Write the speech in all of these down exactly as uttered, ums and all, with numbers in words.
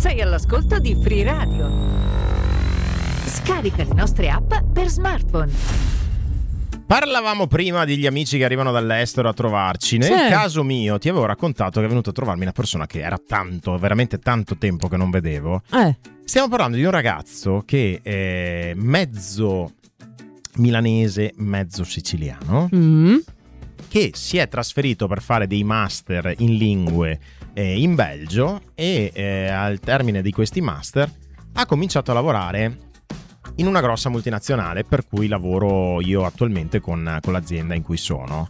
Sei all'ascolto di Free Radio. Scarica le nostre app per smartphone. Parlavamo prima degli amici che arrivano dall'estero a trovarci. Nel sì. caso mio ti avevo raccontato che è venuto a trovarmi una persona che era tanto, veramente tanto tempo che non vedevo. Eh. Stiamo parlando di un ragazzo che è mezzo milanese, mezzo siciliano, Mm. che si è trasferito per fare dei master in lingue eh, in Belgio e eh, al termine di questi master ha cominciato a lavorare in una grossa multinazionale per cui lavoro io attualmente con, con l'azienda in cui sono,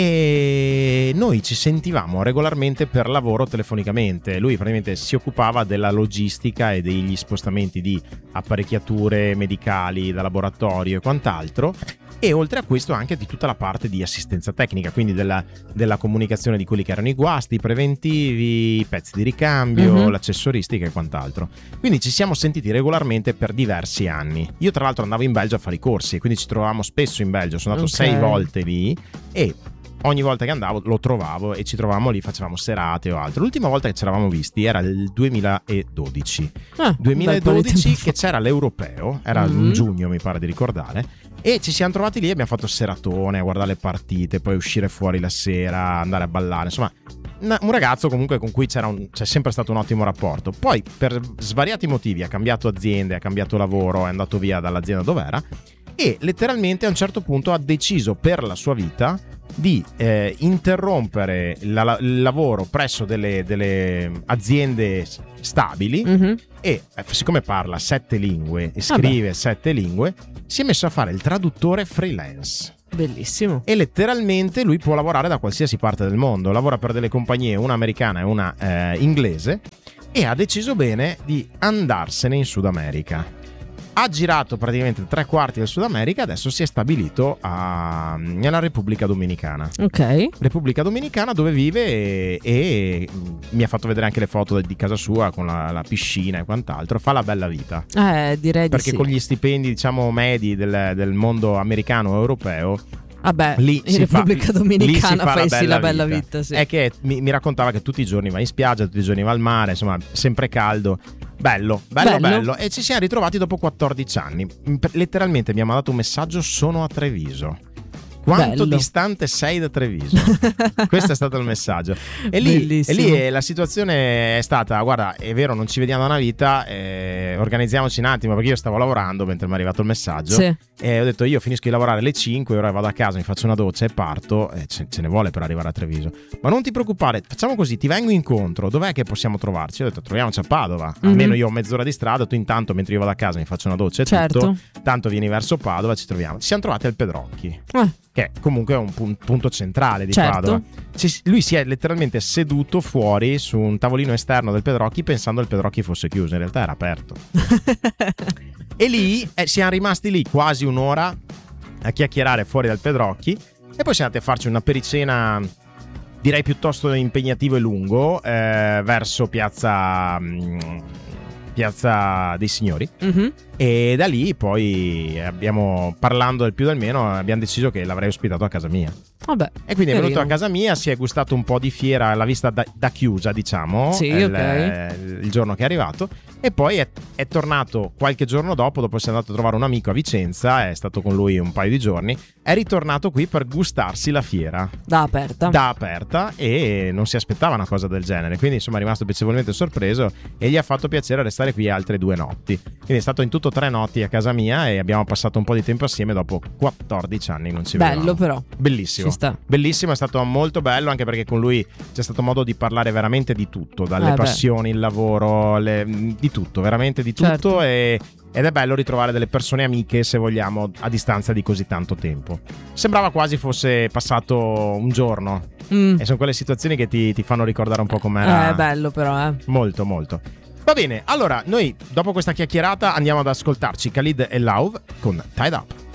e noi ci sentivamo regolarmente per lavoro telefonicamente. Lui praticamente si occupava della logistica e degli spostamenti di apparecchiature medicali da laboratorio e quant'altro, e oltre a questo anche di tutta la parte di assistenza tecnica, quindi della, della comunicazione di quelli che erano i guasti, i preventivi, i pezzi di ricambio, Mm-hmm. l'accessoristica e quant'altro. Quindi ci siamo sentiti regolarmente per diversi anni. Io tra l'altro andavo in Belgio a fare i corsi, quindi ci trovavamo spesso in Belgio, sono andato Ok. sei volte lì e ogni volta che andavo lo trovavo e ci trovavamo lì, facevamo serate o altro. L'ultima volta che ci eravamo visti era il duemiladodici. Ah, duemiladodici che c'era l'Europeo, era Mm. in giugno mi pare di ricordare, e ci siamo trovati lì e abbiamo fatto seratone a guardare le partite, poi uscire fuori la sera, andare a ballare, insomma una- un ragazzo comunque con cui c'era un, c'è sempre stato un ottimo rapporto. Poi per svariati motivi ha cambiato aziende, ha cambiato lavoro, è andato via dall'azienda dov'era e letteralmente a un certo punto ha deciso per la sua vita di eh, interrompere la- la- il lavoro presso delle, delle aziende s- stabili Mhm. e eh, siccome parla sette lingue e scrive sette lingue, si è messo a fare il traduttore freelance. Bellissimo. E letteralmente lui può lavorare da qualsiasi parte del mondo. Lavora per delle compagnie, una americana e una eh, inglese, e ha deciso bene di andarsene in Sud America. Ha girato praticamente tre quarti del Sud America, adesso si è stabilito a, nella Repubblica Dominicana. Ok. Repubblica Dominicana dove vive e, e mi ha fatto vedere anche le foto di casa sua con la, la piscina e quant'altro. Fa la bella vita. Eh, direi di Perché sì. con gli stipendi, diciamo, medi del, del mondo americano o europeo, Vabbè, lì in si fa- Repubblica lì Dominicana si fa fai la sì la bella bella vita. vita, sì. È che mi, mi raccontava che tutti i giorni va in spiaggia, tutti i giorni va al mare, insomma, sempre caldo. Bello, bello, bello, Bello. E ci siamo ritrovati dopo quattordici anni. Letteralmente mi ha mandato un messaggio: sono a Treviso. Quanto Bello. distante sei da Treviso? Questo è stato il messaggio. E lì, e Bellissimo. lì eh, la situazione è stata: guarda, è vero, non ci vediamo da una vita, eh, organizziamoci un attimo, perché io stavo lavorando mentre mi è arrivato il messaggio. Sì. E ho detto: io finisco di lavorare alle cinque, ora vado a casa, mi faccio una doccia e parto. E ce, ce ne vuole per arrivare a Treviso. Ma non ti preoccupare, facciamo così, ti vengo incontro. Dov'è che possiamo trovarci? Ho detto: troviamoci a Padova. Mhm. Almeno io ho mezz'ora di strada, tu intanto mentre io vado a casa mi faccio una doccia e Certo. tutto. Tanto vieni verso Padova, ci troviamo. Ci siamo trovati al Pedrocchi, Eh, che comunque è un pun- punto centrale di Certo. Padova. Ci- lui si è letteralmente seduto fuori su un tavolino esterno del Pedrocchi pensando che il Pedrocchi fosse chiuso, in realtà era aperto. E lì eh, siamo rimasti lì quasi un'ora a chiacchierare fuori dal Pedrocchi e poi siamo andati a farci una pericena, direi piuttosto impegnativo e lungo, eh, verso piazza, mm, piazza dei Signori. mhm. E da lì poi abbiamo, parlando del più del meno, abbiamo deciso che l'avrei ospitato a casa mia. Vabbè. E quindi è venuto carino. a casa mia, si è gustato un po' di fiera, l'ha vista da, da chiusa, diciamo, Sì, il, ok. il giorno che è arrivato. E poi è, è tornato qualche giorno dopo, dopo si è andato a trovare un amico a Vicenza, è stato con lui un paio di giorni, è ritornato qui per gustarsi la fiera Da aperta. da aperta e non si aspettava una cosa del genere, quindi insomma è rimasto piacevolmente sorpreso e gli ha fatto piacere restare qui altre due notti. Quindi è stato in tutto tre notti a casa mia e abbiamo passato un po' di tempo assieme dopo quattordici anni non ci vedevamo. Bello però. Bellissimo. Ci sta. Bellissimo, è stato molto bello anche perché con lui c'è stato modo di parlare veramente di tutto, dalle Eh beh. passioni, il lavoro, le- di tutto, veramente di tutto. Certo. E, ed è bello ritrovare delle persone amiche, se vogliamo, a distanza di così tanto tempo. Sembrava quasi fosse passato un giorno Mm. e sono quelle situazioni che ti, ti fanno ricordare un po' com'era. Eh, bello però, eh. Molto, molto. Va bene, allora noi dopo questa chiacchierata andiamo ad ascoltarci Khalid e Lauv con Tied Up.